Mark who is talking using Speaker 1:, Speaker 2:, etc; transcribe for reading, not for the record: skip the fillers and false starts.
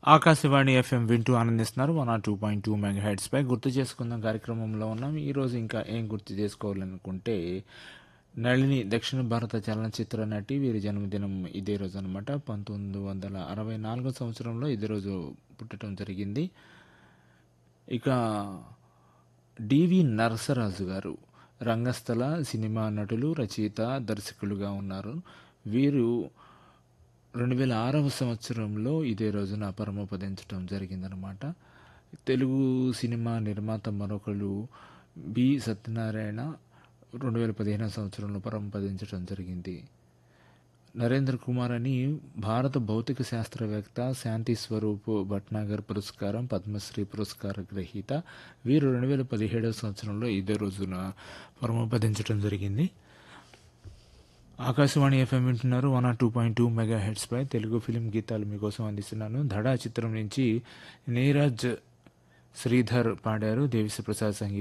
Speaker 1: Akashvani FM వింటూ ఆనందిస్తున్నారు 102.2 megahertz పై గుర్తు చేసుకుందాం కార్యక్రమంలో ఉన్నాం. ఈరోజు ఇంకా ఏం గుర్తు చేసుకోవాలనుకుంటే నళిని దక్షిణ భారత చలనచిత్ర నటి వీరి జన్మదినం ఇదే రోజు అనమాట. 1964 సంవత్సరంలో ఇదే రోజు పుట్టడం జరిగింది. ఇక డివి నరసరాజు గారు రంగస్థల సినిమా నటులు, రచయిత, దర్శకులుగా ఉన్నారు. వీరు 2006 సంవత్సరంలో ఇదే రోజున పరమపదించడం జరిగిందనమాట. తెలుగు సినిమా నిర్మాత మరొకరు బి సత్యనారాయణ 2015 సంవత్సరంలో పరమపదించడం జరిగింది. నరేంద్ర కుమార్ అని భారత భౌతిక శాస్త్రవేత్త, శాంతి స్వరూప్ భట్నాగర్ పురస్కారం, పద్మశ్రీ పురస్కార గ్రహీత. వీరు 2017 సంవత్సరంలో ఇదే రోజున పరమపదించడం జరిగింది. ఆకాశవాణి ఎఫ్ఎం వింటున్నారు 102.2 మెగాహెడ్స్ పై. తెలుగు ఫిలిం గీతాలు మీకోసం అందిస్తున్నాను. ధడా చిత్రం నుంచి నీరజ్ శ్రీధర్ పాడారు, దేవిశ్రీ ప్రసాద్ సంగీతం.